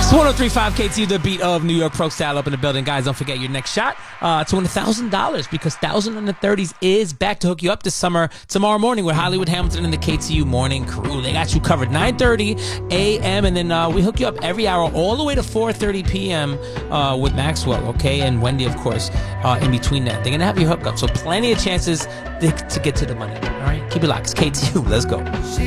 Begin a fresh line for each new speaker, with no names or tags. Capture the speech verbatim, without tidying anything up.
It's one oh three point five K T U, the beat of New York Pro Style up in the building. Guys, don't forget your next shot uh, to win one thousand dollars because one thousand in the thirties is back to hook you up this summer, tomorrow morning with Hollywood Hamilton and the K T U Morning Crew. They got you covered nine thirty a m and then uh, we hook you up every hour all the way to four thirty p m uh, with Maxwell, okay? And Wendy, of course, uh, in between that. They're going to have you hooked up, so plenty of chances to, to get to the money, all right? Keep it locked. It's K T U. Let's go.